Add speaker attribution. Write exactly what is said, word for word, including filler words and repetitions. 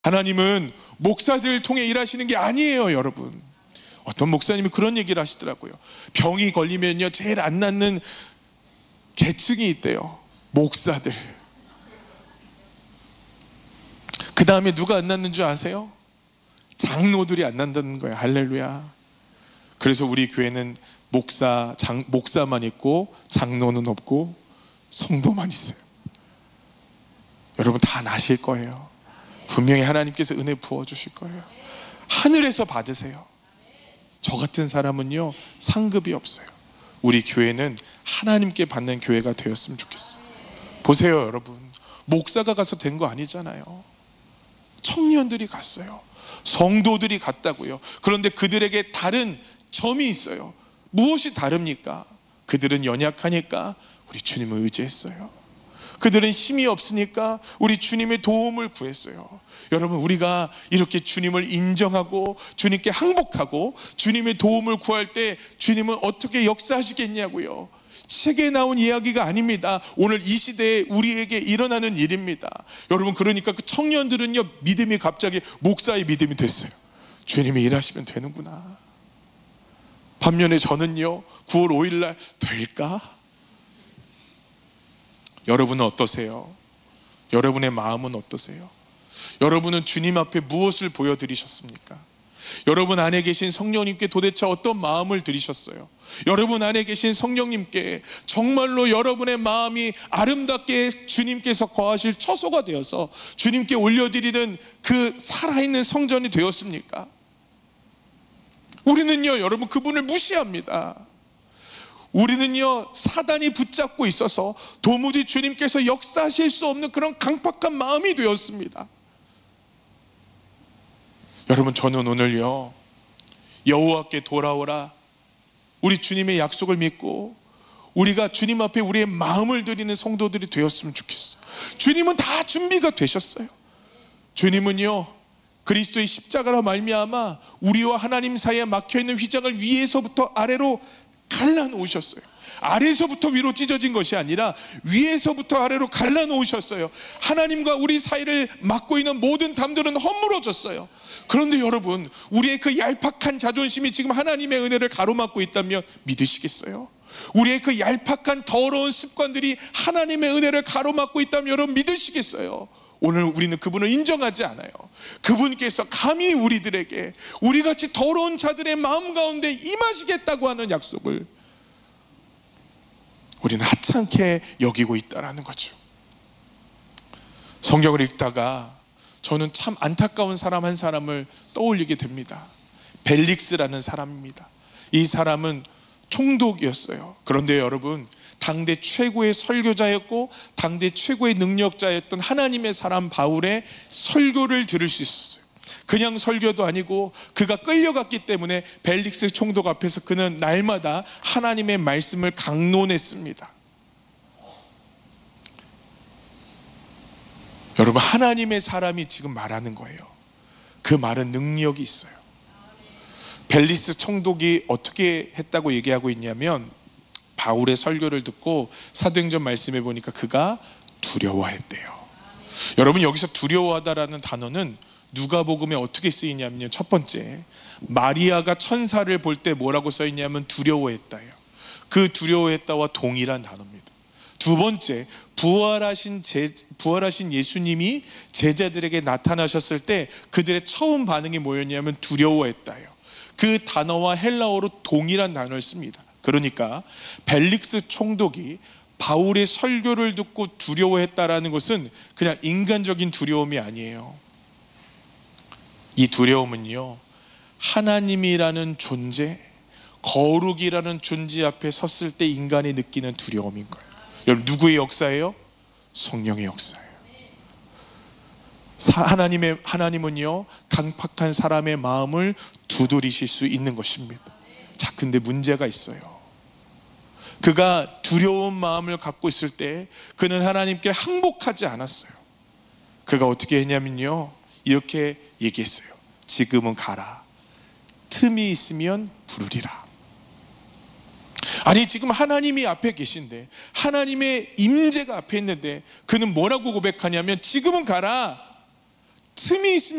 Speaker 1: 하나님은 목사들을 통해 일하시는 게 아니에요, 여러분. 어떤 목사님이 그런 얘기를 하시더라고요. 병이 걸리면요, 제일 안 낫는 계층이 있대요. 목사들. 그 다음에 누가 안 낫는 줄 아세요? 장로들이 안 난다는 거예요. 할렐루야. 그래서 우리 교회는 목사, 장, 목사만 있고 장로는 없고 성도만 있어요. 여러분 다 나실 거예요. 분명히 하나님께서 은혜 부어주실 거예요. 하늘에서 받으세요. 저 같은 사람은요, 상급이 없어요. 우리 교회는 하나님께 받는 교회가 되었으면 좋겠어요. 보세요, 여러분. 목사가 가서 된 거 아니잖아요. 청년들이 갔어요. 성도들이 갔다고요. 그런데 그들에게 다른 점이 있어요. 무엇이 다릅니까? 그들은 연약하니까 우리 주님을 의지했어요. 그들은 힘이 없으니까 우리 주님의 도움을 구했어요. 여러분, 우리가 이렇게 주님을 인정하고 주님께 항복하고 주님의 도움을 구할 때 주님은 어떻게 역사하시겠냐고요. 책에 나온 이야기가 아닙니다. 오늘 이 시대에 우리에게 일어나는 일입니다. 여러분, 그러니까 그 청년들은요, 믿음이 갑자기 목사의 믿음이 됐어요. 주님이 일하시면 되는구나. 반면에 저는요, 구월 오일날 될까? 여러분은 어떠세요? 여러분의 마음은 어떠세요? 여러분은 주님 앞에 무엇을 보여드리셨습니까? 여러분 안에 계신 성령님께 도대체 어떤 마음을 드리셨어요? 여러분 안에 계신 성령님께 정말로 여러분의 마음이 아름답게 주님께서 거하실 처소가 되어서 주님께 올려드리는 그 살아있는 성전이 되었습니까? 우리는요, 여러분, 그분을 무시합니다. 우리는요, 사단이 붙잡고 있어서 도무지 주님께서 역사하실 수 없는 그런 강팍한 마음이 되었습니다. 여러분, 저는 오늘요, 여호와께 돌아오라, 우리 주님의 약속을 믿고 우리가 주님 앞에 우리의 마음을 드리는 성도들이 되었으면 좋겠어요. 주님은 다 준비가 되셨어요. 주님은요, 그리스도의 십자가로 말미암아 우리와 하나님 사이에 막혀있는 휘장을 위에서부터 아래로 갈라놓으셨어요. 아래에서부터 위로 찢어진 것이 아니라 위에서부터 아래로 갈라놓으셨어요. 하나님과 우리 사이를 막고 있는 모든 담들은 허물어졌어요. 그런데 여러분, 우리의 그 얄팍한 자존심이 지금 하나님의 은혜를 가로막고 있다면 믿으시겠어요? 우리의 그 얄팍한 더러운 습관들이 하나님의 은혜를 가로막고 있다면 여러분 믿으시겠어요? 오늘 우리는 그분을 인정하지 않아요. 그분께서 감히 우리들에게 우리같이 더러운 자들의 마음 가운데 임하시겠다고 하는 약속을 우리는 하찮게 여기고 있다는 거죠. 성경을 읽다가 저는 참 안타까운 사람 한 사람을 떠올리게 됩니다. 벨릭스라는 사람입니다. 이 사람은 총독이었어요. 그런데 여러분, 당대 최고의 설교자였고 당대 최고의 능력자였던 하나님의 사람 바울의 설교를 들을 수 있었어요. 그냥 설교도 아니고 그가 끌려갔기 때문에 벨릭스 총독 앞에서 그는 날마다 하나님의 말씀을 강론했습니다. 여러분, 하나님의 사람이 지금 말하는 거예요. 그 말은 능력이 있어요. 벨릭스 총독이 어떻게 했다고 얘기하고 있냐면, 바울의 설교를 듣고 사도행전 말씀해 보니까 그가 두려워했대요. 여러분, 여기서 두려워하다라는 단어는 누가복음에 어떻게 쓰이냐면요, 첫 번째, 마리아가 천사를 볼 때 뭐라고 써 있냐면 두려워했다요. 그 두려워했다와 동일한 단어입니다. 두 번째, 부활하신, 제, 부활하신 예수님이 제자들에게 나타나셨을 때 그들의 처음 반응이 뭐였냐면 두려워했다요. 그 단어와 헬라어로 동일한 단어를 씁니다. 그러니까 벨릭스 총독이 바울의 설교를 듣고 두려워했다라는 것은 그냥 인간적인 두려움이 아니에요. 이 두려움은요, 하나님이라는 존재, 거룩이라는 존재 앞에 섰을 때 인간이 느끼는 두려움인 거예요. 여러분, 누구의 역사예요? 성령의 역사예요. 하나님의, 하나님은요, 강팍한 사람의 마음을 두드리실 수 있는 것입니다. 자, 근데 문제가 있어요. 그가 두려운 마음을 갖고 있을 때 그는 하나님께 항복하지 않았어요. 그가 어떻게 했냐면요, 이렇게 얘기했어요. 지금은 가라. 틈이 있으면 부르리라. 아니, 지금 하나님이 앞에 계신데, 하나님의 임재가 앞에 있는데 그는 뭐라고 고백하냐면 지금은 가라. 틈이 있으면